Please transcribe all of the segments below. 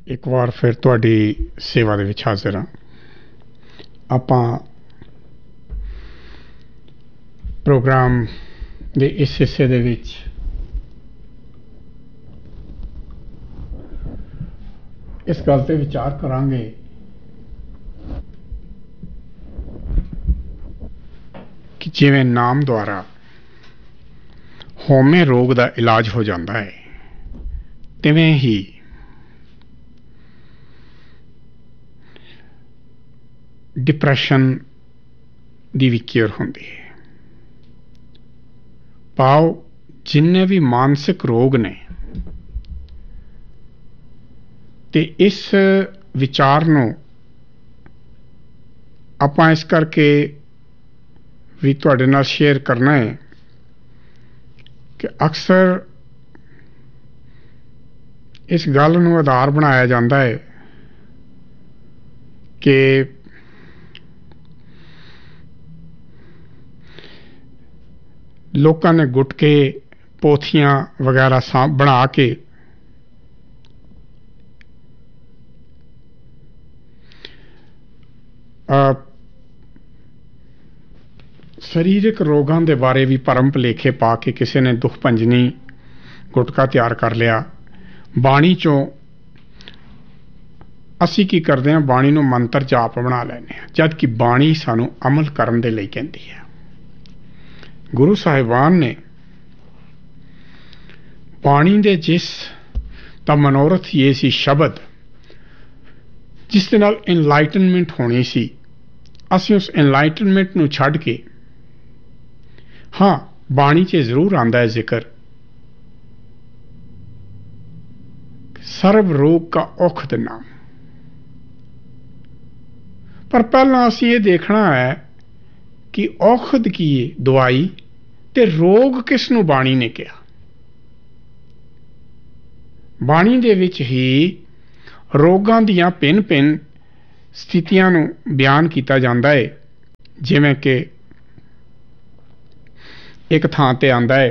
एक बार फिर तुहाडी सेवा दे विच हाज़र हाँ। आपां प्रोग्राम दे इस हिस्से दे विच इस गल ते विचार करांगे कि जिवें नाम द्वारा होमे रोग दा इलाज हो जाता है, तिवें ही डिप्रैशन दी भी केयर होंदी है। पाओ जिन्ने भी मानसिक रोग ने ते इस विचार नूं आपां इस करके भी तुहाडे नाल शेयर करना है कि अक्सर इस गल नूं आधार बनाया जाता है कि लोगों ने गुटके पोथियां वगैरह बना के शरीरक रोगों के बारे भी भरम भुलेखे पा के किसी ने दुख भंजनी गुटका तैयार कर लिया। बाणी चों असी की करते हैं, बाणी नूं मंत्र जाप बना लैने, जबकि बाणी सानू अमल करन दे लई कहंदी है। गुरु साहिबान ने बाणी दे जिस दा मनोरथ ये सी शब्द जिस दे नाल एनलाइटनमेंट होनी सी, असीं उस एनलाइटनमेंट नूं छड्ड के हाँ बाणी च जरूर आंदा है जिक्र सर्व रोग का औखद नाम, पर पहला असीं ये देखना है कि औखद की है दवाई ते रोग किस नूं बाणी ने कहा। बाणी दे विच ही रोगां दियां भिन्न भिन्न स्थितियां नूं बयान किया जाता है। जिवें कि एक थां ते आंदा है,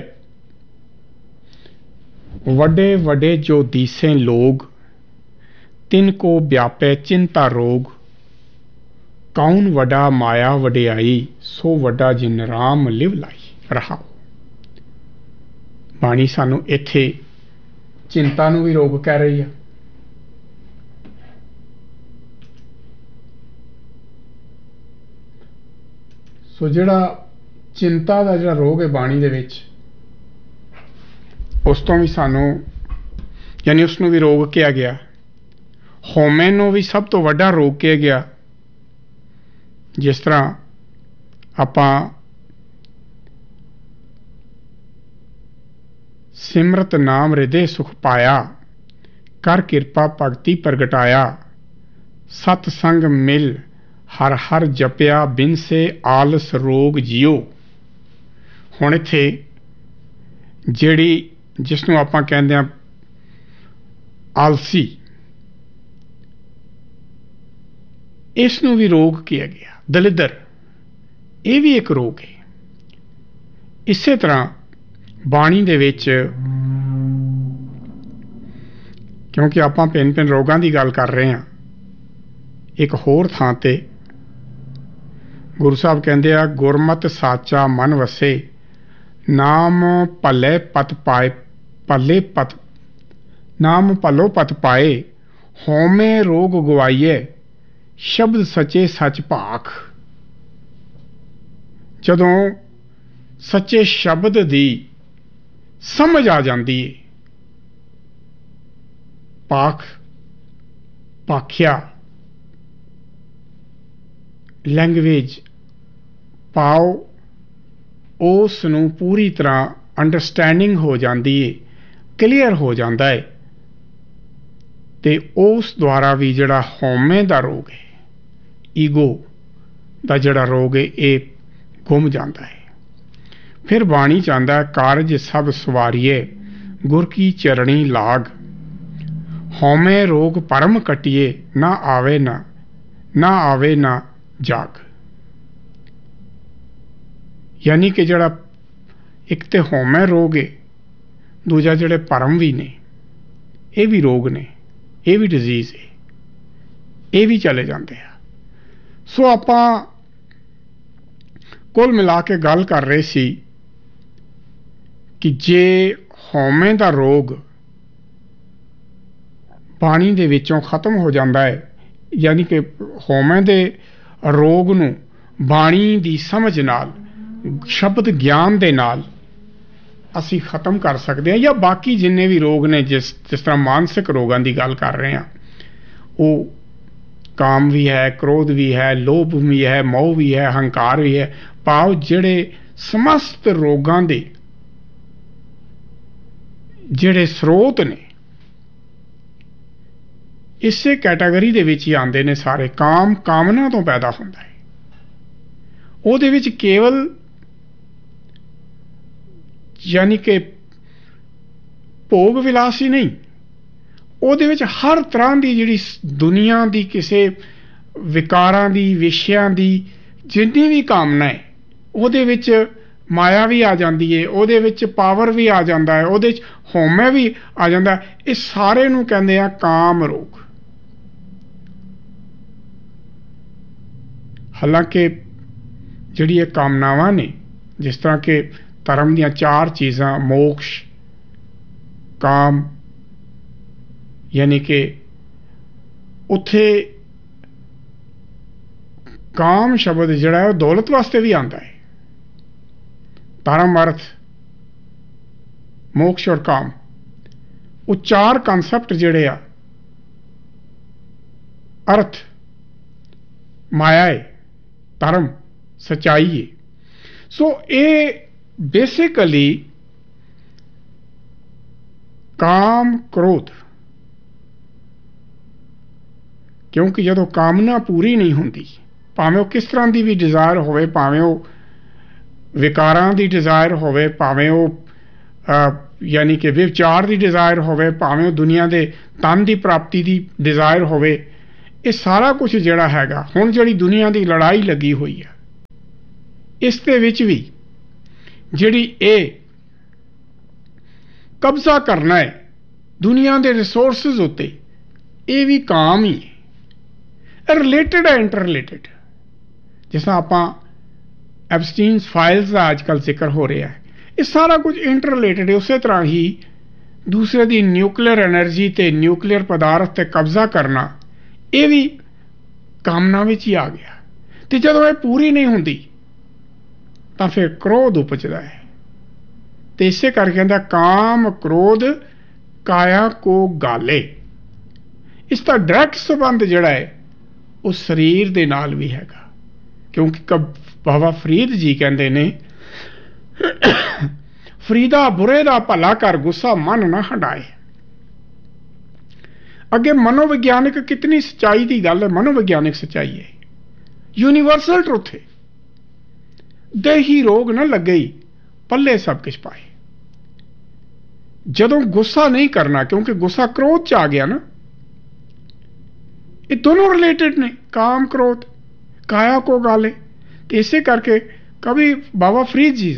वड्डे वड्डे जो दीसे लोग तिनको व्यापे चिंता रोग, कौन वड्डा माया वड्याई सो वड्डा जिन राम लिव लाई रहा। बाणी सानू इत्थे चिंता नू भी रोग कह रही है। सो जिहड़ा चिंता का जिहड़ा रोग है बाणी दे विच, उस तो भी सानू यानी उसनू भी रोग किया गया। होमे नू भी सब तो वड्डा रोग किया गया। जिस तरह आपां सिमरत नाम हृदय सुख पाया, कर किरपा भगति प्रगटाया, सतसंग मिल हर हर जपिया, बिन से आलस रोग जियो। हुण इत्थे जिहड़ी जिसनूं आपां कहंदे आ आलसी, इसनूं भी रोग किया गया। दलिदर ये भी एक रोग है। इसे तरह बाणी दे विच क्योंकि आपां भिन्न भिन्न रोगां दी गल कर रहे हैं, एक होर थां ते गुरु साहब कहंदे आ, गुरमत साचा मन वसे, नाम भले पत पाए भले पत नाम भलो पत पाए, होमे रोग गवाइए शब्द सचे सच भाख। जदों सच्चे शब्द दी समझ आ जाती है, पाख भाख्या लैंग्वेज पाओ उस नूं पूरी तरह अंडरस्टैंडिंग हो जाती है, क्लीयर हो जाता है, ते उस द्वारा भी जिहड़ा होमे दा रोग है, ईगो दा जिहड़ा रोग है, ये गुम जाता है। फिर बाणी चाहता है, कारज सब सवारिए गुर की चरणी लाग, होमे रोग परम कटिए, ना आवे ना जाग। यानी कि जड़ा एक तो होमे रोग है, दूजा जड़े परम भी ने, ये भी रोग ने, ਇਹ ਵੀ ਡਿਜ਼ੀਜ਼ ਹੈ, ਇਹ ਵੀ ਚਲੇ ਜਾਂਦੇ ਆ। ਸੋ ਆਪਾਂ ਕੁੱਲ ਮਿਲਾ ਕੇ ਗੱਲ ਕਰ ਰਹੇ ਸੀ ਕਿ ਜੇ ਹਉਮੈ ਦਾ ਰੋਗ ਬਾਣੀ ਦੇ ਵਿੱਚੋਂ ਖਤਮ ਹੋ ਜਾਂਦਾ ਹੈ, ਯਾਨੀ ਕਿ ਹਉਮੈ ਦੇ ਰੋਗ ਨੂੰ ਬਾਣੀ ਦੀ ਸਮਝ ਨਾਲ, ਸ਼ਬਦ ਗਿਆਨ ਦੇ ਨਾਲ ਅਸੀਂ ਖਤਮ ਕਰ ਸਕਦੇ ਹਾਂ, ਜਾਂ ਬਾਕੀ ਜਿੰਨੇ ਵੀ ਰੋਗ ਨੇ, ਜਿਸ ਤਰ੍ਹਾਂ ਮਾਨਸਿਕ ਰੋਗਾਂ ਦੀ ਗੱਲ ਕਰ ਰਹੇ ਹਾਂ, ਉਹ ਕਾਮ ਵੀ ਹੈ, ਕ੍ਰੋਧ ਵੀ ਹੈ, ਲੋਭ ਵੀ ਹੈ, ਮੋਹ ਵੀ ਹੈ, ਹੰਕਾਰ ਵੀ ਹੈ, ਭਾਵ ਜਿਹੜੇ ਸਮਸਤ ਰੋਗਾਂ ਦੇ ਜਿਹੜੇ ਸਰੋਤ ਨੇ ਇਸੇ ਕੈਟਾਗਰੀ ਦੇ ਵਿੱਚ ਹੀ ਆਉਂਦੇ ਨੇ ਸਾਰੇ। ਕਾਮ ਕਾਮਨਾ ਤੋਂ ਪੈਦਾ ਹੁੰਦਾ ਹੈ, ਉਹਦੇ ਵਿੱਚ ਕੇਵਲ ਯਾਨੀ ਕਿ ਭੋਗ ਵਿਲਾਸ ਹੀ ਨਹੀਂ, ਉਹਦੇ ਵਿੱਚ ਹਰ ਤਰ੍ਹਾਂ ਦੀ ਜਿਹੜੀ ਦੁਨੀਆ ਦੀ ਕਿਸੇ ਵਿਕਾਰਾਂ ਦੀ, ਵਿਸ਼ਿਆਂ ਦੀ ਜਿੰਨੀ ਵੀ ਕਾਮਨਾ ਹੈ, ਉਹਦੇ ਵਿੱਚ ਮਾਇਆ ਵੀ ਆ ਜਾਂਦੀ ਹੈ, ਉਹਦੇ ਵਿੱਚ ਪਾਵਰ ਵੀ ਆ ਜਾਂਦਾ ਹੈ, ਉਹਦੇ ਵਿੱਚ ਹਉਮੈ ਵੀ ਆ ਜਾਂਦਾ। ਇਹ ਸਾਰੇ ਨੂੰ ਕਹਿੰਦੇ ਆ ਕਾਮ ਰੋਗ। ਹਾਲਾਂਕਿ ਜਿਹੜੀ ਇਹ ਕਾਮਨਾਵਾਂ ਨੇ, ਜਿਸ ਤਰ੍ਹਾਂ ਕਿ ਧਰਮ ਦੀਆਂ 4 ਚੀਜ਼ਾਂ, ਮੋਕਸ਼, ਕਾਮ, ਯਾਨੀ ਕਿ ਉੱਥੇ ਕਾਮ ਸ਼ਬਦ ਜਿਹੜਾ ਹੈ ਉਹ ਦੌਲਤ ਵਾਸਤੇ ਵੀ ਆਉਂਦਾ ਹੈ। ਧਰਮ, ਅਰਥ, ਮੋਕਸ਼ ਔਰ ਕਾਮ, ਉਹ 4 ਕਨਸੈਪਟ ਜਿਹੜੇ ਆ, ਅਰਥ ਮਾਇਆ ਹੈ, ਧਰਮ ਸੱਚਾਈ ਹੈ। ਸੋ ਇਹ ਬੇਸਿਕਲੀ ਕਾਮ ਕ੍ਰੋਧ, ਕਿਉਂਕਿ ਜਦੋਂ ਕਾਮਨਾ ਪੂਰੀ ਨਹੀਂ ਹੁੰਦੀ, ਭਾਵੇਂ ਉਹ ਕਿਸ ਤਰ੍ਹਾਂ ਦੀ ਵੀ ਡਿਜ਼ਾਇਰ ਹੋਵੇ, ਭਾਵੇਂ ਉਹ ਵਿਕਾਰਾਂ ਦੀ ਡਿਜ਼ਾਇਰ ਹੋਵੇ, ਭਾਵੇਂ ਉਹ ਯਾਨੀ ਕਿ ਵਿਚਾਰ ਦੀ ਡਿਜ਼ਾਇਰ ਹੋਵੇ, ਭਾਵੇਂ ਉਹ ਦੁਨੀਆ ਦੇ ਧਨ ਦੀ ਪ੍ਰਾਪਤੀ ਦੀ ਡਿਜ਼ਾਇਰ ਹੋਵੇ, ਇਹ ਸਾਰਾ ਕੁਝ ਜਿਹੜਾ ਹੈਗਾ, ਹੁਣ ਜਿਹੜੀ ਦੁਨੀਆ ਦੀ ਲੜਾਈ ਲੱਗੀ ਹੋਈ ਹੈ, ਇਸ ਦੇ ਵਿੱਚ ਵੀ ਜਿਹੜੀ ਇਹ ਕਬਜ਼ਾ ਕਰਨਾ ਹੈ ਦੁਨੀਆ ਦੇ ਰਿਸੋਰਸਿਸ ਉੱਤੇ, ਇਹ ਵੀ ਕਾਮ ਹੀ ਹੈ, ਰਿਲੇਟਡ ਹੈ, ਇੰਟਰ ਰਿਲੇਟਡ। ਜਿਸ ਤਰ੍ਹਾਂ ਆਪਾਂ ਐਬਸਟੀਨਸ ਫਾਈਲਸ ਦਾ ਅੱਜ ਕੱਲ੍ਹ ਜ਼ਿਕਰ ਹੋ ਰਿਹਾ ਹੈ, ਇਹ ਸਾਰਾ ਕੁਝ ਇੰਟਰ ਰਿਲੇਟਡ ਹੈ। ਉਸੇ ਤਰ੍ਹਾਂ ਹੀ ਦੂਸਰੇ ਦੀ ਨਿਊਕਲੀਅਰ ਐਨਰਜੀ ਤੇ ਨਿਊਕਲੀਅਰ ਪਦਾਰਥ ਤੇ ਕਬਜ਼ਾ ਕਰਨਾ, ਇਹ ਵੀ ਕਾਮਨਾ ਵਿੱਚ ਹੀ ਆ ਗਿਆ। ਤੇ ਜਦੋਂ ਇਹ ਪੂਰੀ ਨਹੀਂ ਹੁੰਦੀ ਤਾਂ ਫਿਰ ਕ੍ਰੋਧ ਉਪਜਦਾ ਹੈ। ਤੇ ਇਸੇ ਕਰਕੇ ਕਹਿੰਦਾ ਕਾਮ ਕ੍ਰੋਧ ਕਾਇਆ ਕੋ ਗਾਲੇ। ਇਸ ਦਾ ਡਾਇਰੈਕਟ ਸੰਬੰਧ ਜਿਹੜਾ ਹੈ ਉਹ ਸਰੀਰ ਦੇ ਨਾਲ ਵੀ ਹੈਗਾ, ਕਿਉਂਕਿ ਬਾਬਾ ਫਰੀਦ ਜੀ ਕਹਿੰਦੇ ਨੇ, ਫਰੀਦਾ ਬੁਰੇ ਦਾ ਭਲਾ ਕਰ, ਗੁੱਸਾ ਮਨ ਨਾ ਹੰਡਾਏ। ਅੱਗੇ ਮਨੋਵਿਗਿਆਨਿਕ ਕਿਤਨੀ ਸੱਚਾਈ ਦੀ ਗੱਲ ਹੈ, ਮਨੋਵਿਗਿਆਨਿਕ ਸੱਚਾਈ ਹੈ, ਯੂਨੀਵਰਸਲ ਟਰੁੱਥ ਹੈ। ਦੇਹੀ ਰੋਗ ਨਾ ਲੱਗੇ ਪੱਲੇ ਸਭ ਕੁਛ ਪਾਏ। ਜਦੋਂ ਗੁੱਸਾ ਨਹੀਂ ਕਰਨਾ, ਕਿਉਂਕਿ ਗੁੱਸਾ ਕ੍ਰੋਧ ਚ ਆ ਗਿਆ ਨਾ, ਇਹ ਦੋਨੋਂ ਰਿਲੇਟਡ ਨੇ, ਕਾਮ ਕ੍ਰੋਧ ਕਾਇਆ ਕੋ ਗਾਲੇ। ਤੇ ਇਸੇ ਕਰਕੇ ਕਵੀ ਬਾਬਾ ਫਰੀਦ ਜੀ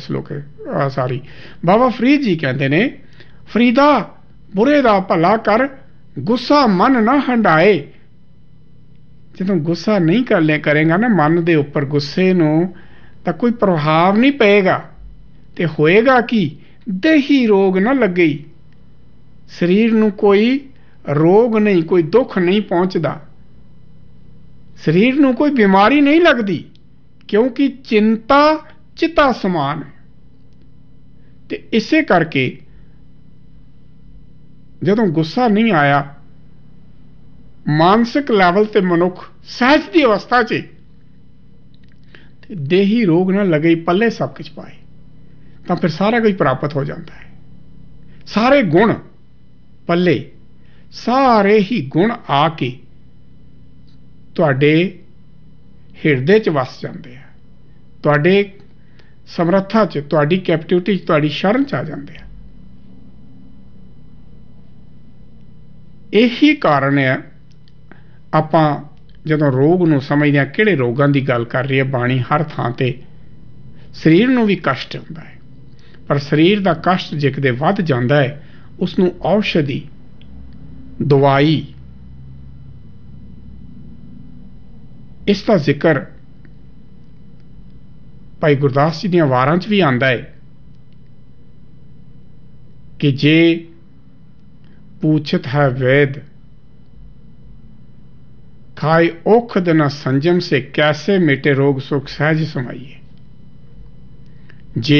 ਬਾਬਾ ਫਰੀਦ ਜੀ ਕਹਿੰਦੇ ਨੇ, ਫਰੀਦਾ ਬੁਰੇ ਦਾ ਭਲਾ ਕਰ, ਗੁੱਸਾ ਮਨ ਨਾ ਹੰਡਾਏ। ਜਦੋਂ ਗੁੱਸਾ ਨਹੀਂ ਕਰੇਗਾ ਨਾ ਮਨ ਦੇ ਉੱਪਰ, ਗੁੱਸੇ ਨੂੰ, ਤਾਂ ਕੋਈ ਪ੍ਰਭਾਵ ਨਹੀਂ ਪਏਗਾ। ਤੇ ਹੋਏਗਾ ਕੀ, ਦੇਹੀ ਰੋਗ ਨਾ ਲੱਗੇ, ਸਰੀਰ ਨੂੰ ਕੋਈ ਰੋਗ ਨਹੀਂ, ਕੋਈ ਦੁੱਖ ਨਹੀਂ ਪਹੁੰਚਦਾ, ਸਰੀਰ ਨੂੰ ਕੋਈ ਬਿਮਾਰੀ ਨਹੀਂ ਲੱਗਦੀ, ਕਿਉਂਕਿ ਚਿੰਤਾ ਚਿਤਾ ਸਮਾਨ ਹੈ। ਤੇ ਇਸੇ ਕਰਕੇ ਜਦੋਂ ਗੁੱਸਾ ਨਹੀਂ ਆਇਆ ਮਾਨਸਿਕ ਲੈਵਲ ਤੇ ਮਨੁੱਖ ਸਹਿਜ ਦੀ ਅਵਸਥਾ 'ਚ, ਤੇ ਦੇਹੀ ਰੋਗ ਨਾ ਲੱਗੇ ਪੱਲੇ ਸਭ ਕੁਝ ਪਾਏ, ਤਾਂ ਫਿਰ ਸਾਰਾ ਕੁਝ ਪ੍ਰਾਪਤ ਹੋ ਜਾਂਦਾ ਹੈ। ਸਾਰੇ ਗੁਣ ਪੱਲੇ, ਸਾਰੇ ਹੀ ਗੁਣ ਆ ਕੇ ਤੁਹਾਡੇ ਹਿਰਦੇ 'ਚ ਵਸ ਜਾਂਦੇ ਆ, ਤੁਹਾਡੇ ਸਮਰੱਥਾ 'ਚ, ਤੁਹਾਡੀ ਕੈਪਟੀਵਿਟੀ 'ਚ, ਤੁਹਾਡੀ ਸ਼ਰਨ 'ਚ ਆ ਜਾਂਦੇ ਆ। ਇਹੀ ਕਾਰਨ ਹੈ ਆਪਾਂ ਜਦੋਂ ਰੋਗ ਨੂੰ ਸਮਝਦੇ ਹਾਂ, ਕਿਹੜੇ ਰੋਗਾਂ ਦੀ ਗੱਲ ਕਰ ਰਹੀ ਹੈ ਬਾਣੀ, ਹਰ ਥਾਂ ਤੇ ਸਰੀਰ ਨੂੰ ਵੀ ਕਸ਼ਟ ਹੁੰਦਾ ਹੈ, ਪਰ ਸਰੀਰ ਦਾ ਕਸ਼ਟ ਜੇ ਕਿਤੇ ਵੱਧ ਜਾਂਦਾ ਹੈ, ਉਸ ਨੂੰ ਔਸ਼ਧੀ दवाई, इसका जिक्र भाई गुरदास जी दीआं वारां च भी आंदा है कि जे पूछत है वेद, खाए औखद न संजम से, कैसे मिटे रोग सुख सहज समाइए। जे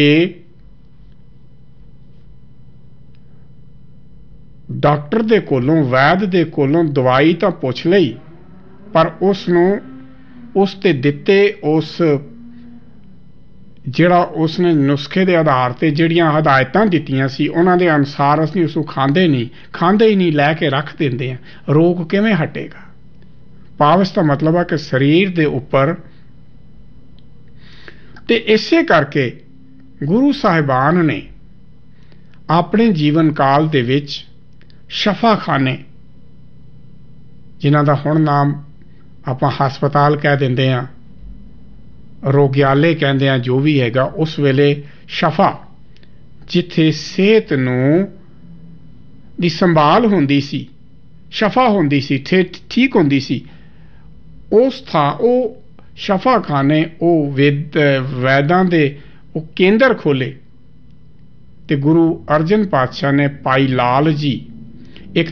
डॉक्टर दे कोलों, वैद दे कोलों दवाई तो पुछ लई, पर उसनूं उस ते दिते उस जिहड़ा उसने नुस्खे के आधार पर जिहड़ियां हदायतां दित्तियां सी उन्हां दे अनुसार असीं उसनूं खांदे ही नहीं, लैके रख दिंदे आ, रोग किवें हटेगा। भाव इसका मतलब है कि शरीर के उपर ते इसे करके गुरु साहिबान ने अपने जीवन काल दे विच शफाखाने, जिन्हां दा हुण नाम आपां हस्पताल कह दिंदे आ, रोग्यालय कहंदे आ, जो भी हैगा, उस वेले शफा जिथे सेहत नूं दी संभाल हुंदी सी, शफा हुंदी सी, ठीक हुंदी सी, उस था वो शफाखाने, वो वैदां दे वो केंद्र खोले। ते गुरु अर्जन पातशाह ने भाई लाल जी, एक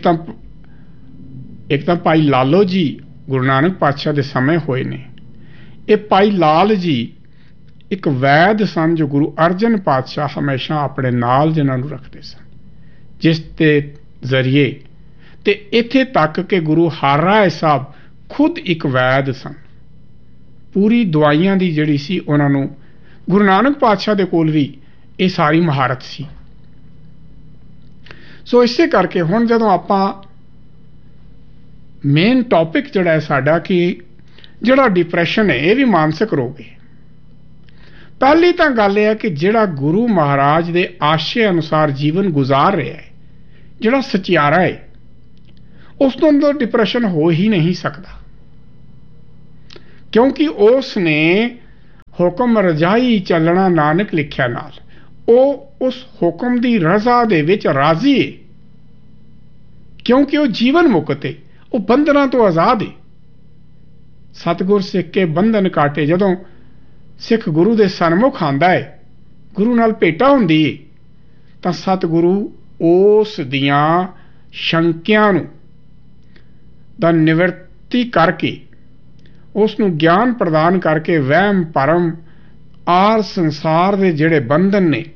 तो भाई लालो जी गुरु नानक पातशाह दे समय होए ने, ये भाई लाल जी एक वैद सन जो गुरु अर्जन पातशाह हमेशा अपने नाल जिन्हां नूं रखते सन, जिस दे जरिए ते इत्थे तक कि गुरु हर राय साहब खुद एक वैद सन। पूरी दवाइयां दी जिहड़ी सी उन्हां नूं गुरु नानक पातशाह दे कोल भी ये सारी महारत सी। सो इसे करके हुण जदों आपां मेन टॉपिक जिहड़ा है साडा कि जिहड़ा डिप्रैशन है ये भी मानसिक रोग है। पहली तां गल है कि जिहड़ा गुरु महाराज दे आशे अनुसार जीवन गुजार रहा है, जिहड़ा सचियारा है, उस तो अंदर डिप्रैशन हो ही नहीं सकता, क्योंकि उसने हुक्म रजाई चलना नानक लिखिया नाल, वो उस हुक्म की रजा दे विच राजी है, क्योंकि वो जीवन मुक्त है, वो बंधना तो आजाद है। सतगुर सिख के बंधन काटे, जदों सिख गुरु दे सन्मुख आंदा है, गुरु नाल भेटा हुंदी है, तां सतगुरु उस दियां शंकियां नूं दा निवृत्ति करके उसनूं ज्ञान प्रदान करके वहम भरम आर संसार दे जिहड़े बंधन ने,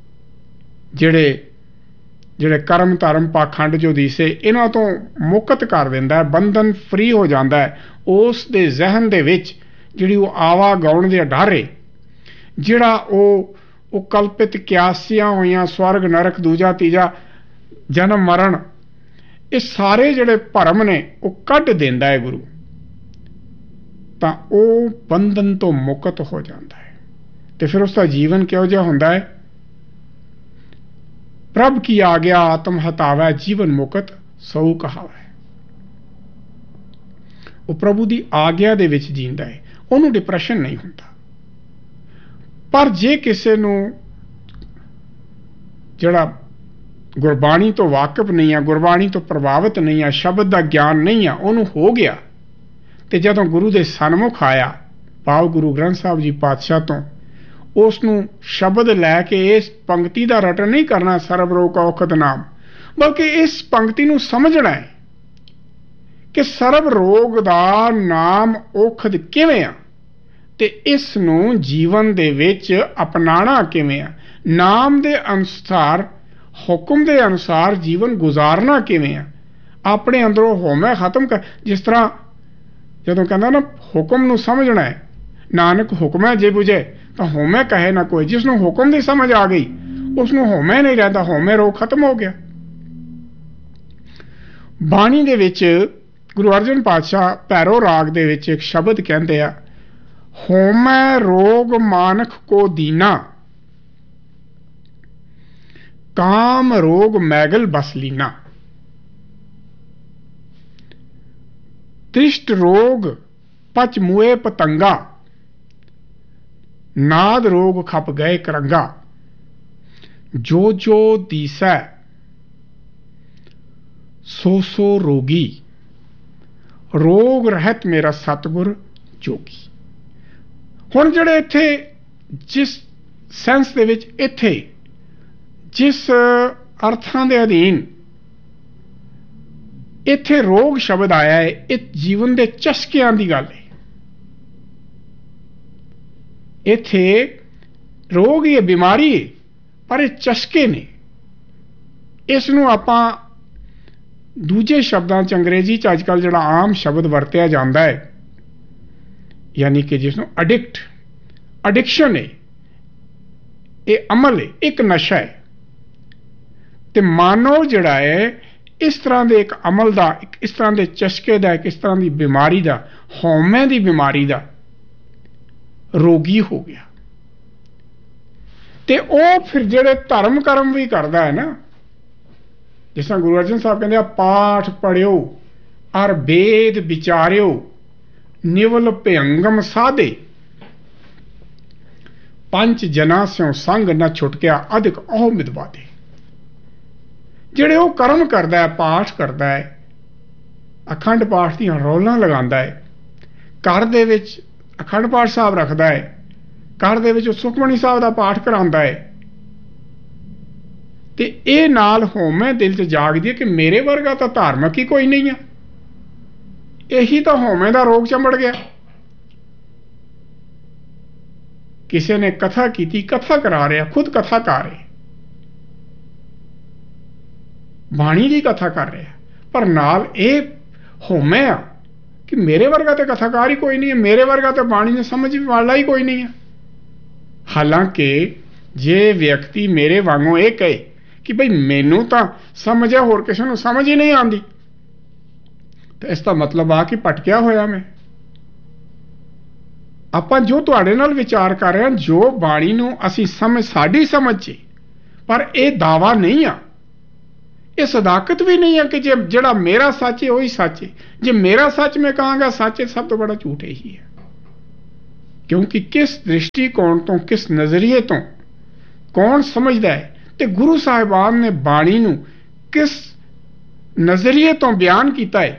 जिहड़े कर्म धर्म पाखंड जो दिसे, इन्हां तो मुक्त कर दिंदा है, बंधन फ्री हो जाता है। उस दे जहन दे विच जिहड़ी वो आवा गाउण दे डर है, जिहड़ा वो कल्पित क्यासियां होइयां स्वर्ग नरक दूजा तीजा जन्म मरण, ये सारे जिहड़े भरम ने वो कढ दिंदा है गुरु, तां वो बंधन तो मुक्त हो जाता है। तो फिर उसका जीवन किहो जिहा हुंदा है? प्रभ की आज्ञा आत्म हटावै, जीवन मुक्त सऊ कहावै। वो प्रभु की आज्ञा दे विच जींदा है, उन्होंने डिप्रैशन नहीं होता। पर जे किसी नूं जिहड़ा गुरबाणी तो वाकिफ नहीं है, गुरबाणी तो प्रभावित नहीं है, शब्द का ज्ञान नहीं है, उन्होंने हो गया, तो जदों गुरु के सन्मुख आया, पाव गुरु ग्रंथ साहब जी पातशाह तो उसनूं शब्द लैके इस पंक्ति का रटन नहीं करना, सर्ब रोग का औखद नाम, बल्कि इस पंक्ति नूं समझना है कि सर्ब रोग का नाम औखद किवें आ, ते इस नूं जीवन दे विच अपनाना किवें आ, नाम दे अनुसार हुक्म दे अनुसार जीवन गुजारना किवें आ, अपने अंदरों होमे खत्म कर। जिस तरह जदों कहंदा ना हुक्म नूं समझना है, नानक हुक्म है जे बुझे तो होमे कहे ना कोई। जिसनों हुक्म की समझ आ गई उसनों होमे नहीं रहता, होमे रोग खत्म हो गया। बाणी दे विच गुरु अर्जन पातशाह भैरो राग दे विच एक शब्द कहते हैं, होमै रोग मानक को दीना, काम रोग मैगल बस लीना। त्रिष्ट रोग पच मुए पतंगा, नाद रोग खप गए करंगा। जो जो दीसै सो रोगी, रोग रहत मेरा सतगुर जोगी। हुण जिहड़े इत्थे जिस सेंस दे विच इत्थे जिस अर्थां दे अधीन इत्थे रोग शब्द आया है, इह जीवन दे चस्कियां दी गल है। इत्थे रोग ये बीमारी है, पर ये चस्के ने। इस नूं आपां दूजे शब्दां च अंग्रेजी च अजकल जिहड़ा आम शब्द वरतिया जांदा है, यानी कि जिसनूं एडिक्शन है, ये अमल है, एक नशा है। ते मानव जिहड़ा है इस तरह के एक अमल का, एक इस तरह के चस्के का, एक इस तरह की बीमारी का, हौमे की बीमारी का रोगी हो गया। ते ओ फिर जिहड़े धर्म कर्म भी करता है ना, जिस तरह गुरु अर्जन साहब कहते पाठ पढ़ियो और वेद विचारियो निवल भयंगम साधे, पंच जना स्यों संग न छुटकिया अधिक ओह मिदवादे। जिहड़े वो कर्म करता है, पाठ करता है, अखंड पाठ दी रौलां लगांदा है, घर दे विच अखंड पाठ साहब रखता है, घर दे विच सुखमणी साहब दा पाठ करांदा है, ते इह नाल होमे दिल च जागदी है कि मेरे वर्गा तो धार्मिक ही कोई नहीं है। यही तो होमे दा रोग चंबड़ गया। किसी ने कथा की, कथा करा रहा, खुद कथाकार है, बाणी की कथा कर रहा, पर नाल ये होमे आ कि मेरे वर्गा तो कथाकार ही कोई नहीं है, मेरे वर्गा तो बाणी ने समझ वाला ही कोई नहीं है। हालांकि जे व्यक्ति मेरे वांगों ये कहे कि भाई मैनू तो समझ है, होर किसी को समझ ही नहीं आती, तो इसका मतलब आ कि भटकिया होया मैं। आपां जो तुहाडे नाल विचार कर रहे हैं, जो बाणी नूं असीं समझ, साडी समझ च, पर यह दावा नहीं आ, ये सदाकत भी नहीं है कि जे जड़ा मेरा सच है वही सच है। जे मेरा सच मैं कहांगा सच है, सब तो बड़ा झूठ ही है। क्योंकि किस दृष्टिकोण तो, किस नजरिए तो कौन समझदा है, ते गुरु साहिबान ने बाणी नूं किस नजरिए तो बयान किया है,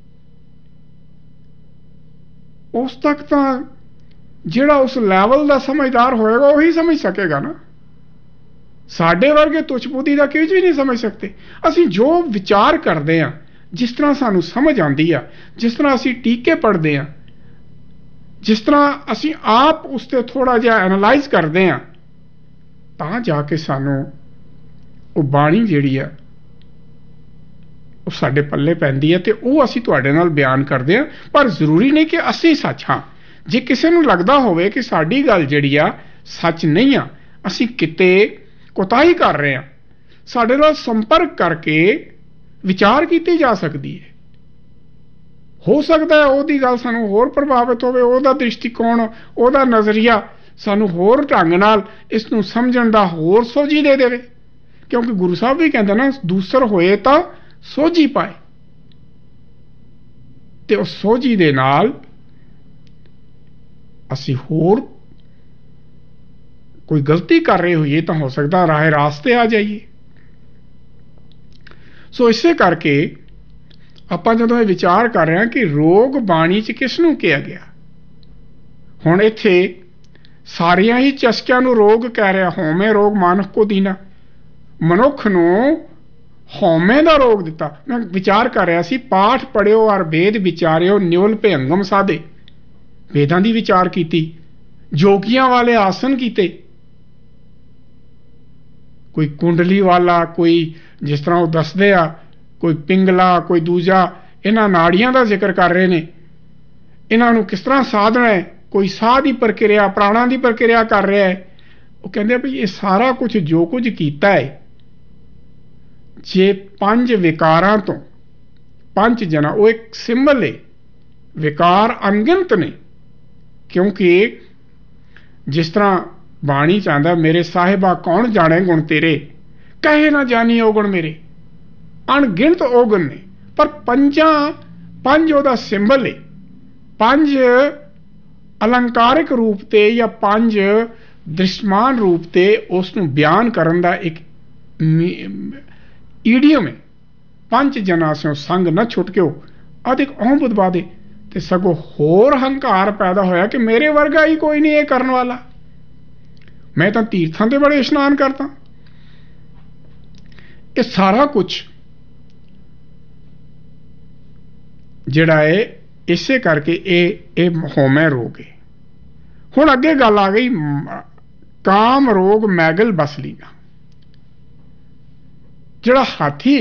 उस तक तो जिहड़ा उस लैवल का समझदार होएगा वही समझ सकेगा ना। साडे वर्गे तुच्छ बुद्धि का कुछ भी नहीं समझ सकते। असीं जो विचार करते हैं, जिस तरह सानू समझ आती है, जिस तरह असीं टीके पढ़ते हैं, जिस तरह असीं आप उसते थोड़ा जिहा एनालाइज करते हैं, तां जाके सानू वो बाणी जिहड़ी है वो साडे पल्ले पैंदी है, ते वो असीं तुहाडे नाल बयान करते हैं। पर जरूरी नहीं कि असीं सच हाँ। जे किसी नूं लगदा होवे कि साडी गल जिहड़ी आ सच नहीं आ, असीं किते कोताही कर रहे हैं, साडे नाल संपर्क करके विचार की जा सकती है। हो सकता है ओहदी गल सानू होर प्रभावित होवे, ओहदा दृष्टिकोण, ओहदा नज़रिया सानू होर ढंग नाल इस नूं समझण दा होर सोझी दे देवे। क्योंकि गुरु साहब भी कहते ना, दूसर होए तां सोझी पाए, ते उस सोझी दे नाल असीं होर कोई गलती कर रहे होइए तो हो सकता राह रास्ते आ जाइए। सो इसे करके आपां जदों ये विचार कर रहे हैं कि रोग बाणी च किसनूं किया गया, हुण इत्थे सारियां ही चस्कियां नूं रोग कह रहा। होमे रोग मानव को दीना, मनुख नूं हौमे दा रोग दिता। मैं विचार कर रहा सी, पाठ पढ़ियो और वेद विचारियो निवल भयंगम साधे, वेदां दी विचार कीती, जोगियां वाले आसन कीते, कोई कुंडली वाला, कोई जिस तरह वो दसदे आ, कोई पिंगला, कोई दूजा, इन्हां नाड़ियां दा जिक्र कर रहे ने, इन्हां नूं किस तरह साधना है, कोई साह की प्रक्रिया, प्राणा की प्रक्रिया कर रहा है। वो कहते भी ये सारा कुछ जो कुछ कीता है, जे पंज विकारां तो पंच जना, वो एक सिंबल है, विकार अनगिनत ने। क्योंकि जिस तरह बाणी चाहता, मेरे साहिबा कौन जाने गुण तेरे, कहे ना जानी औगुण मेरे, अणगिनत औगुण ने, पर पंज ओहदा सिंबल है। पंज अलंकारिक रूप ते या पंज दृश्यमान रूप ते उसनूं बयान करन दा एक ईडियम है, ਪੰਜ ਜਨਾਂ ਸਿਓ ਸੰਗ ਨਾ ਛੁਟਕਿਓ ਅਧਿਕ ਅਹੰਬੁਦ ਬਾਦੇ, ਤੇ ਸਗੋਂ ਹੋਰ ਹੰਕਾਰ ਪੈਦਾ ਹੋਇਆ ਕਿ ਮੇਰੇ ਵਰਗਾ ਹੀ ਕੋਈ ਨਹੀਂ ਇਹ ਕਰਨ ਵਾਲਾ, ਮੈਂ ਤਾਂ ਤੀਰਥਾਂ ਤੇ ਬੜੇ ਇਸ਼ਨਾਨ ਕਰਦਾ। ਇਹ ਸਾਰਾ ਕੁਛ ਜਿਹੜਾ ਹੈ ਇਸੇ ਕਰਕੇ ਇਹ ਹੋਮੈ ਰੋਗ ਹੈ। ਹੁਣ ਅੱਗੇ ਗੱਲ ਆ ਗਈ ਕਾਮ ਰੋਗ ਮੈਗਲ ਬਸਲੀਨਾ। ਜਿਹੜਾ ਹਾਥੀ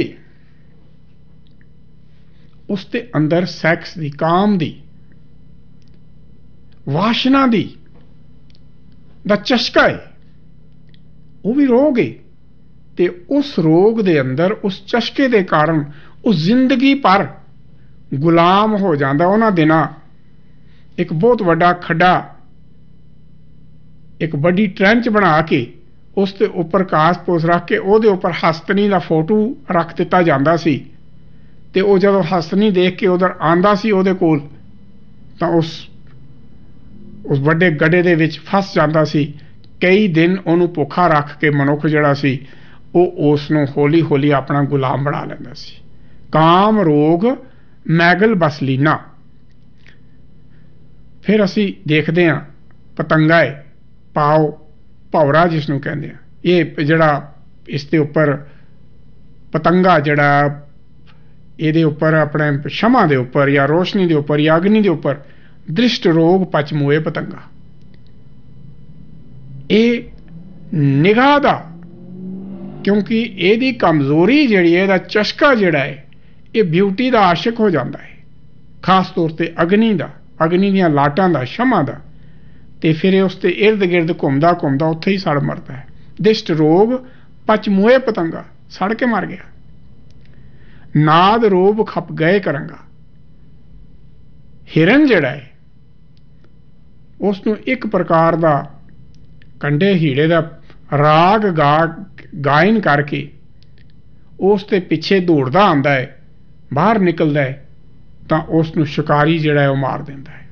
ਉਸ ਦੇ ਅੰਦਰ ਸੈਕਸ ਦੀ, ਕਾਮ ਦੀ, ਵਾਸ਼ਨਾ ਦੀ ਦਾ ਚਸਕਾ ਹੈ, ਉਹ ਵੀ ਰੋਗ ਹੈ। ਤੇ ਉਸ ਰੋਗ ਦੇ ਅੰਦਰ, ਉਸ ਚਸਕੇ ਦੇ ਕਾਰਨ ਉਹ ਜ਼ਿੰਦਗੀ ਭਰ ਗੁਲਾਮ ਹੋ ਜਾਂਦਾ। ਉਹਨਾਂ ਦਿਨਾਂ ਇੱਕ ਬਹੁਤ ਵੱਡਾ ਖੱਡਾ, ਇੱਕ ਵੱਡੀ ਟ੍ਰੈਂਚ ਬਣਾ ਕੇ ਉਸ ਦੇ ਉੱਪਰ ਘਾਸ ਪੂਸ ਰੱਖ ਕੇ ਉਹਦੇ ਉੱਪਰ ਹਸਤਨੀ ਦਾ ਫੋਟੋ ਰੱਖ ਦਿੱਤਾ ਜਾਂਦਾ ਸੀ, ਤੇ ਉਹ ਜਦੋਂ ਹਸਤਨੀ ਦੇਖ ਕੇ ਉਧਰ ਆਂਦਾ ਸੀ ਉਹਦੇ ਕੋਲ, ਤਾਂ ਉਸ ਵੱਡੇ ਗੱਡੇ ਦੇ ਵਿੱਚ ਫਸ ਜਾਂਦਾ ਸੀ। ਕਈ ਦਿਨ ਉਹਨੂੰ ਭੁੱਖਾ ਰੱਖ ਕੇ ਮਨੁੱਖ ਜਿਹੜਾ ਸੀ ਉਹ ਉਸ ਨੂੰ ਹੌਲੀ ਹੌਲੀ ਆਪਣਾ ਗੁਲਾਮ ਬਣਾ ਲੈਂਦਾ ਸੀ। ਕਾਮ ਰੋਗ ਮੈਗਲ ਬਸਲੀਨਾ। ਫਿਰ ਅਸੀਂ ਦੇਖਦੇ ਹਾਂ ਪਤੰਗਾ ਹੈ, ਪਾਓ, ਭੌਰਾ ਜਿਸ ਨੂੰ ਕਹਿੰਦੇ ਆ। ਇਹ ਜਿਹੜਾ ਇਸ ਦੇ ਉੱਪਰ ਪਤੰਗਾ ਜਿਹੜਾ ਇਹਦੇ ਉੱਪਰ ਆਪਣੇ ਸ਼ਮਾ ਦੇ ਉੱਪਰ ਜਾਂ ਰੋਸ਼ਨੀ ਦੇ ਉੱਪਰ ਜਾਂ ਅਗਨੀ ਦੇ ਉੱਪਰ ਦ੍ਰਿਸ਼ਟ ਰੋਗ ਪਚ ਮੋਏ ਪਤੰਗਾ। ਇਹ ਨਿਗਾਹ ਦਾ, ਕਿਉਂਕਿ ਇਹਦੀ ਕਮਜ਼ੋਰੀ ਜਿਹੜੀ ਹੈ, ਇਹਦਾ ਚਸਕਾ ਜਿਹੜਾ ਹੈ, ਇਹ ਬਿਊਟੀ ਦਾ ਆਸ਼ਿਕ ਹੋ ਜਾਂਦਾ ਹੈ, ਖਾਸ ਤੌਰ ਤੇ ਅਗਨੀ ਦਾ, ਅਗਨੀ ਦੀਆਂ ਲਾਟਾਂ ਦਾ, ਸ਼ਮਾ ਦਾ। ਤੇ ਫਿਰ ਇਹ ਉਸ ਤੇ ਇਰਦ ਗਿਰਦ ਘੁੰਮਦਾ ਘੁੰਮਦਾ ਉੱਥੇ ਹੀ ਸੜ ਮਰਦਾ ਹੈ। ਦਿਸ਼ਟ ਰੋਗ ਪਚ ਮੋਏ ਪਤੰਗਾ, ਸੜ ਕੇ ਮਰ ਗਿਆ। ਨਾਦ ਰੋਬ ਖਪ ਗਏ ਕਰਾਂਗਾ। ਹਿਰਨ ਜਿਹੜਾ ਹੈ ਉਸ ਨੂੰ ਇੱਕ ਪ੍ਰਕਾਰ ਦਾ ਕੰਡੇ ਹੀੜੇ ਦਾ ਰਾਗ ਗਾਇਨ ਕਰਕੇ ਉਸ ਦੇ ਪਿੱਛੇ ਦੌੜਦਾ ਆਉਂਦਾ ਹੈ, ਬਾਹਰ ਨਿਕਲਦਾ ਹੈ, ਤਾਂ ਉਸ ਨੂੰ ਸ਼ਿਕਾਰੀ ਜਿਹੜਾ ਹੈ ਉਹ ਮਾਰ ਦਿੰਦਾ ਹੈ।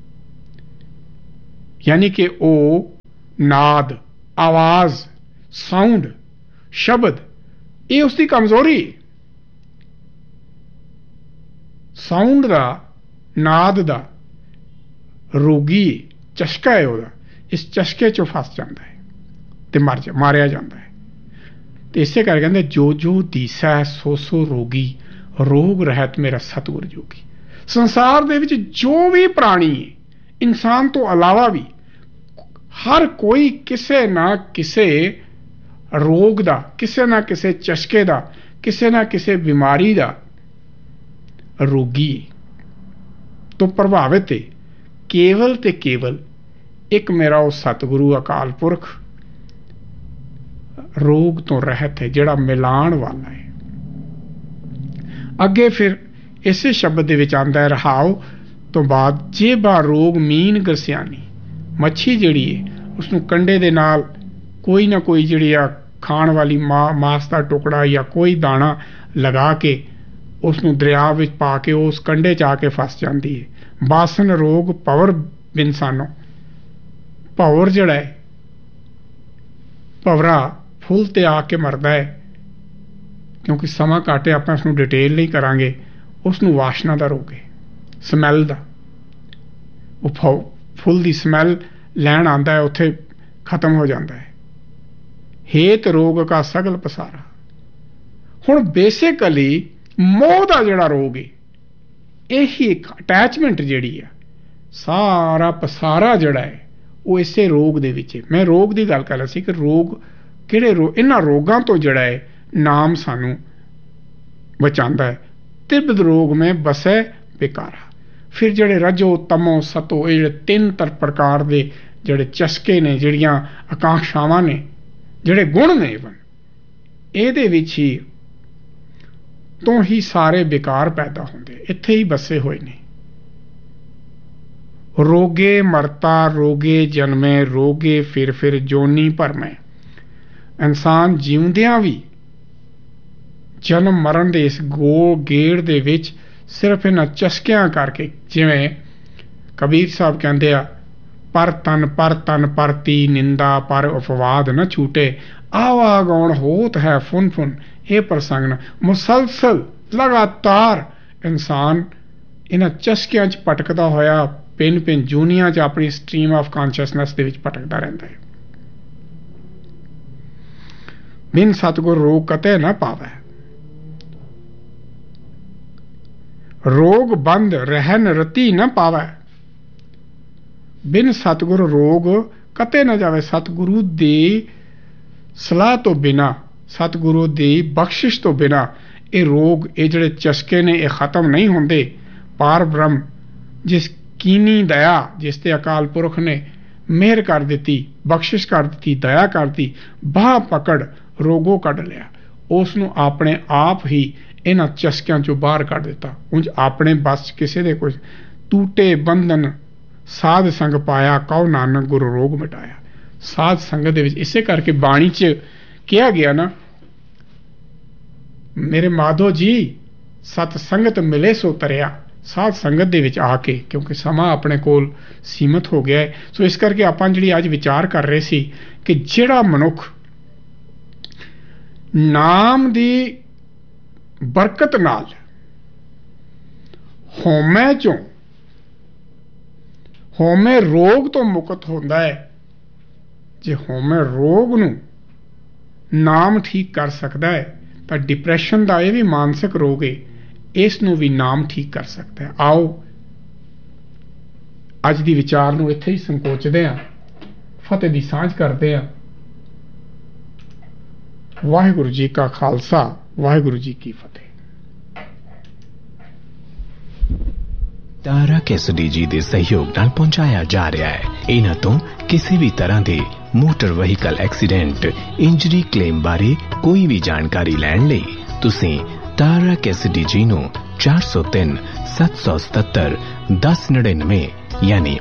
ਯਾਨੀ ਕਿ ਉਹ ਨਾਦ, ਆਵਾਜ਼, ਸਾਊਂਡ, ਸ਼ਬਦ, ਇਹ ਉਸ ਦੀ ਕਮਜ਼ੋਰੀ। ਸਾਊਂਡ ਦਾ, ਨਾਦ ਦਾ ਰੋਗੀ ਚਸਕਾ ਹੈ ਉਹਦਾ, ਇਸ ਚਸਕੇ ਚੋਂ ਫਸ ਜਾਂਦਾ ਹੈ ਤੇ ਮਾਰਿਆ ਜਾਂਦਾ ਹੈ। ਤੇ ਇਸੇ ਕਰਕੇ ਕਹਿੰਦੇ ਜੋ ਜੋ ਦੀਸੈ ਸੋ ਸੋ ਰੋਗੀ, ਰੋਗ ਰਹਿਤ ਮੇਰਾ ਸਤਿਗੁਰ ਜੋਗੀ। ਸੰਸਾਰ ਦੇ ਵਿੱਚ ਜੋ ਵੀ ਪ੍ਰਾਣੀ ਹੈ, ਇਨਸਾਨ ਤੋਂ ਇਲਾਵਾ ਵੀ ਹਰ ਕੋਈ ਕਿਸੇ ਨਾ ਕਿਸੇ ਰੋਗ ਦਾ, ਕਿਸੇ ਨਾ ਕਿਸੇ ਚਸਕੇ ਦਾ, ਕਿਸੇ ਨਾ ਕਿਸੇ ਬਿਮਾਰੀ ਦਾ ਰੋਗੀ ਤੋਂ ਪ੍ਰਭਾਵਿਤ ਹੈ। ਕੇਵਲ ਤੇ ਕੇਵਲ ਇੱਕ ਮੇਰਾ ਉਹ ਸਤਿਗੁਰੂ ਅਕਾਲ ਪੁਰਖ ਰੋਗ ਤੋਂ ਰਹਿਤ ਹੈ, ਜਿਹੜਾ ਮਿਲਾਣ ਵਾਲਾ ਹੈ। ਅੱਗੇ ਫਿਰ ਇਸੇ ਸ਼ਬਦ ਦੇ ਵਿੱਚ ਆਉਂਦਾ ਹੈ ਰਹਾਉ ਤੋਂ ਬਾਅਦ, ਜੇ ਬਾ ਰੋਗ ਮੀਨ ਗਰਸਿਆਨੀ। ਮੱਛੀ ਜਿਹੜੀ ਹੈ ਉਸਨੂੰ ਕੰਡੇ ਦੇ ਨਾਲ ਕੋਈ ਨਾ ਕੋਈ ਜਿਹੜੀ ਆ ਖਾਣ ਵਾਲੀ ਮਾਸ ਦਾ ਟੁਕੜਾ ਜਾਂ ਕੋਈ ਦਾਣਾ ਲਗਾ ਕੇ ਉਸ ਨੂੰ ਦਰਿਆ ਵਿੱਚ ਪਾ ਕੇ ਉਸ ਕੰਡੇ 'ਚ ਆ ਕੇ ਫਸ ਜਾਂਦੀ ਹੈ। ਬਾਸਨ ਰੋਗ ਭਵਰ ਬਿਨਸਾਨੋ। ਭਵਰ ਜਿਹੜਾ ਹੈ, ਭਵਰਾ ਫੁੱਲ ਤੇ ਆ ਕੇ ਮਰਦਾ ਹੈ। ਕਿਉਂਕਿ ਸਮਾਂ ਘੱਟ ਹੈ, ਆਪਾਂ ਇਸਨੂੰ ਡਿਟੇਲ ਨਹੀਂ ਕਰਾਂਗੇ। ਉਸ ਨੂੰ ਵਾਸ਼ਨਾ ਦਾ ਰੋਗ ਹੈ, ਸਮੈਲ ਦਾ। ਉਹ ਫੁੱਲ ਦੀ ਸਮੈਲ ਲੈਣ ਆਉਂਦਾ ਹੈ, ਉੱਥੇ ਖਤਮ ਹੋ ਜਾਂਦਾ ਹੈ। ਹੇਤ ਰੋਗ ਕਾ ਸਗਲ ਪਸਾਰਾ। ਹੁਣ ਬੇਸਿਕਲੀ ਮੋਹ ਦਾ ਜਿਹੜਾ ਰੋਗ ਹੈ, ਇਹੀ ਇੱਕ ਅਟੈਚਮੈਂਟ ਜਿਹੜੀ ਆ, ਸਾਰਾ ਪਸਾਰਾ ਜਿਹੜਾ ਹੈ ਉਹ ਇਸੇ ਰੋਗ ਦੇ ਵਿੱਚ ਹੈ। ਮੈਂ ਰੋਗ ਦੀ ਗੱਲ ਕਰ ਰਿਹਾ ਸੀ ਕਿ ਰੋਗ ਕਿਹੜੇ ਰੋਗ, ਇਹਨਾਂ ਰੋਗਾਂ ਤੋਂ ਜਿਹੜਾ ਹੈ ਨਾਮ ਸਾਨੂੰ ਬਚਾਉਂਦਾ ਹੈ। ਤਿਰਬਦ ਰੋਗ ਮੈਂ ਬਸੈ ਬੇਕਾਰਾ। ਫਿਰ ਜਿਹੜੇ ਰਜੋ ਤਮੋ ਸਤੋ, ਇਹ ਜਿਹੜੇ ਤਿੰਨ ਪ੍ਰਕਾਰ ਦੇ ਜਿਹੜੇ ਚਸਕੇ ਨੇ, ਜਿਹੜੀਆਂ ਆਕਾਂਖਸ਼ਾਵਾਂ ਨੇ, ਜਿਹੜੇ ਗੁਣ ਨੇ, ਇਹਦੇ ਵਿੱਚ ਹੀ ਤੋਂ ਹੀ ਸਾਰੇ ਵਿਕਾਰ ਪੈਦਾ ਹੁੰਦੇ, ਇੱਥੇ ਹੀ ਬਸੇ ਹੋਏ ਨੇ। ਰੋਗੇ ਮਰਤਾ ਰੋਗੇ ਜਨਮੇ, ਰੋਗੇ ਫਿਰ ਫਿਰ ਜੋਨੀ ਭਰਮੈ। ਇਨਸਾਨ ਜਿਉਂਦਿਆਂ ਵੀ ਜਨਮ ਮਰਨ ਦੇ ਇਸ ਗੇੜ ਦੇ ਵਿੱਚ ਸਿਰਫ ਇਹਨਾਂ ਚਸਕਿਆਂ ਕਰਕੇ, ਜਿਵੇਂ ਕਬੀਰ ਸਾਹਿਬ ਕਹਿੰਦੇ ਆ, ਪਰ ਤਨ ਪਰਤੀ ਨਿੰਦਾ, ਪਰ ਉਪਵਾਦ ਨਾ ਛੂਟੇ। ਆਵਾਗੌਣ ਹੋਤ ਹੈ ਫੁਨ ਫੁਨ, ਇਹ ਪ੍ਰਸੰਗ ਮੁਸਲਸਲ लगातार इंसान इन्हां चस्कियां च भटकदा होया भिन्न भिन्न जूनियां च अपनी स्ट्रीम ऑफ कॉन्शियसनैस दे विच भटकदा रहिंदा है। बिन सतगुर रोग कते न पावै, रोग बंद रहन रति न पावै। बिन सतगुर रोग कते न जावे। सतगुरु दी सलाह तो बिना, सतगुरु दी बख्शिश तो बिना ये रोग, ये जिहड़े चस्के ने, ये खत्म नहीं होंदे। पार ब्रह्म जिस कीनी दया, जिस ते अकाल पुरख ने मेहर कर दी, बख्शिश कर दी, दया कर दी, बाह पकड़ रोगों कढ़ लिया, उसनू अपने आप ही इन्हां चस्कियां चों बाहर कढ़ दिता। उंज अपने बस किसी दे कुछ टूटे बंधन साध संग पाया, कहो नानक गुरु रोग मिटाया। साध संगत दे विच इसे करके बाणी च कहा गया ना, मेरे माधो जी सत संगत मिले सो तरिया। साध संगत दे विच आके, क्योंकि समा अपने कोल सीमित हो गया है, सो इस करके आपां जिहड़ी अज विचार कर रहे सी कि जिहड़ा मनुख नाम दी बरकत नाल होमे चों, होमे रोग तो मुक्त होंदा है, जे होमे रोग नू नाम ठीक कर सकता है तो डिप्रैशन का यह भी मानसिक रोग है, इसनू भी नाम ठीक कर सकता है। आओ अज दी विचार नू इत्थे ही संकोचदे हां, फतेह दी सांझ करदे हां। वाहिगुरु जी का खालसा, वाहिगुरु जी की फतेह। तारा कैसडी जी दे सहयोग नाल पहुंचाया जा रहा है। इन्हां तो किसी भी तरह दे motor vehicle accident, injury claim बारे कोई भी जानकारी लैण लई तुसीं तारा कैसडी जी नूं 403 777 1099 यानी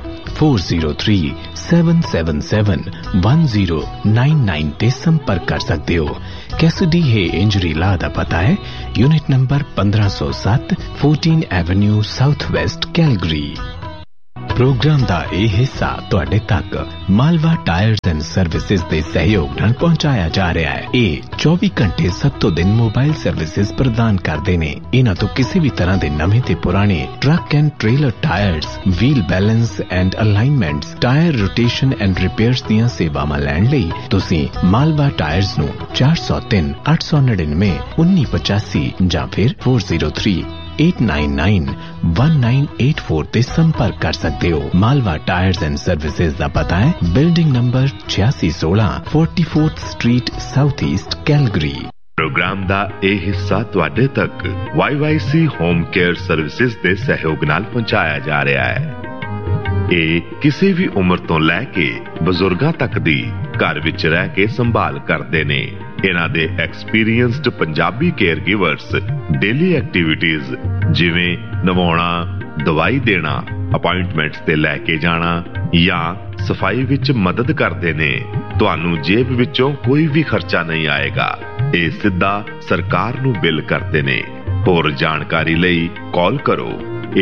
4037771099 ते संपर्क कर सकते हो। कैसडी है इंजरी ला दा पता है unit number 1507 14 Avenue south west Calgary. Programme दा यह हिस्सा तुहाडे तक मालवा टायर्स एंड सर्विसेज दे सहयोग नाल पहुंचाया जा रहा है। ये 24 घंटे 7 दिन मोबाइल सर्विसेज प्रदान करते ने। इन्हां तो किसी भी तरह के नवे ते पुराने truck and trailer tyres, wheel balance and alignments, tyre rotation and repairs दियां सेवावां लैण लई तुसीं मालवा टायर्स नूं 403 899 1985 जां फिर 403 899-1984 ते संपर्क कर सकते हो। मालवा टायर्स एंड सर्विसेज दा पता है building number 8616 44th street south east Calgary. Programme दा यह हिस्सा तुहाडे तक YYC होम केयर सर्विसेज दे सहयोग नाल पहुंचाया जा रहा है। ये किसी भी उम्र तो लैके बजुर्गां तक दी घर विच रह के संभाल करते ने। इन्हां दे experienced Punjabi care givers daily activities जिवें नवाउणा, दवाई देना, अपॉइंटमेंट्स ते लैके जाना या सफाई विच मदद करते ने। तुहानू जेब विचों कोई भी खर्चा नहीं आएगा। ये सीधा सरकार नू बिल करते ने। होर जानकारी लई कॉल करो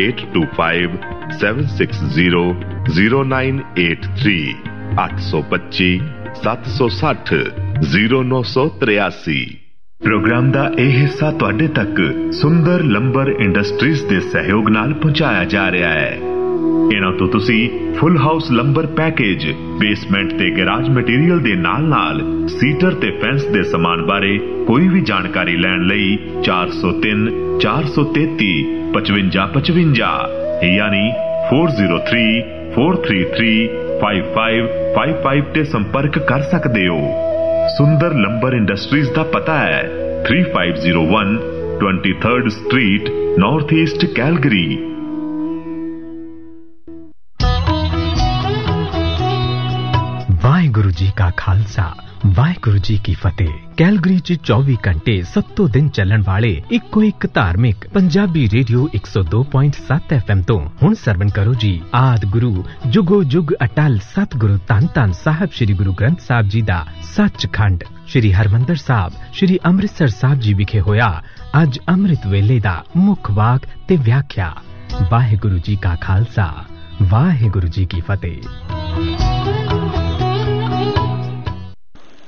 8257600983 825 760 0983। प्रोग्राम दा यह हिस्सा तुहाडे तक सुंदर लंबर इंडस्ट्रीज दे सहयोग नाल पहुंचाया जा रहा है। इन्हां तो तुसी full house lumbar package, basement ते गैराज मटीरियल दे नाल सीटर ते फेंस दे समान बारे कोई भी जानकारी लैण लई 403 433 5555 यानी 403 433 5555 ते संपर्क कर सकते हो। सुंदर लंबर इंडस्ट्रीज दा पता है 3501 23rd street north east Calgary. Waheguru ji का खालसा, वाहिगुरु जी की फतेह। कैलगरी च 24 घंटे 7 दिन चलन वाले इको एक धार्मिक पंजाबी रेडियो 102.7 FM तो हुण सरवण करो जी आद गुरु जुगो जुग अटल सतगुरु धन धन साहब श्री गुरु ग्रंथ साहब जी दा सचखंड श्री हरमंदर साहब श्री अमृतसर साहब जी विखे होया अज अमृत वेले दा मुख वाक ते व्याख्या। वाहिगुरु जी का खालसा, वाहिगुरु जी की फतेह।